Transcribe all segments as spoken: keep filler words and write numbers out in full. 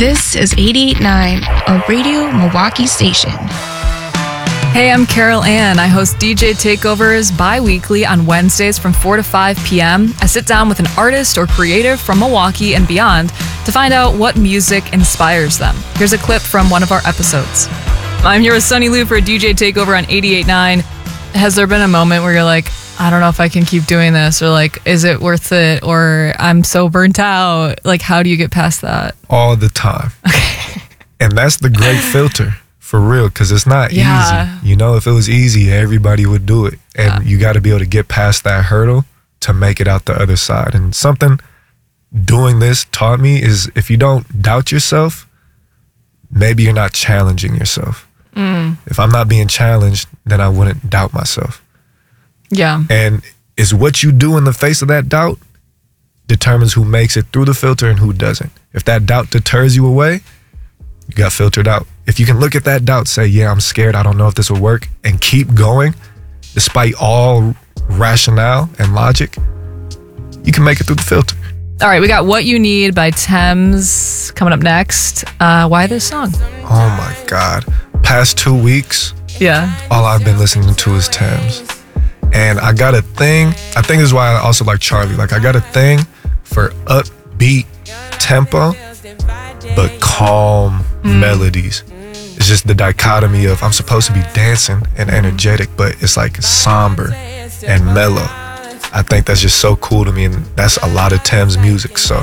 This is eighty-eight point nine, a Radio Milwaukee station. Hey, I'm Carol Ann. I host D J Takeovers bi-weekly on Wednesdays from four to five p.m. I sit down with an artist or creative from Milwaukee and beyond to find out what music inspires them. Here's a clip from one of our episodes. I'm here with Sunny Lou for a D J Takeover on eighty-eight point nine. Has there been a moment where you're like, I don't know if I can keep doing this, or like, is it worth it, or I'm so burnt out? Like, how do you get past that? All the time. Okay. And that's the great filter, for real, because it's not Yeah. easy. You know, if it was easy, everybody would do it. And Yeah. you got to be able to get past that hurdle to make it out the other side. And something doing this taught me is if you don't doubt yourself, maybe you're not challenging yourself. Mm. If I'm not being challenged, then I wouldn't doubt myself. Yeah. And it's what you do in the face of that doubt determines who makes it through the filter and who doesn't. If that doubt deters you away, you got filtered out. If you can look at that doubt, say, yeah, I'm scared, I don't know if this will work, and keep going, despite all rationale and logic, you can make it through the filter. All right, we got What You Need by Thames coming up next. Uh, why this song? Oh my God. Past two weeks, Yeah. all I've been listening to is Thames. And I got a thing, I think this is why I also like Charlie. Like, I got a thing for upbeat tempo, but calm mm. melodies. It's just the dichotomy of I'm supposed to be dancing and energetic, but it's like somber and mellow. I think that's just so cool to me, and that's a lot of Thames music, so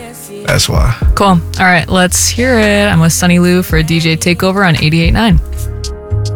that's why. Cool. All right, let's hear it. I'm with Sunny Lou for a D J Takeover on eighty-eight point nine.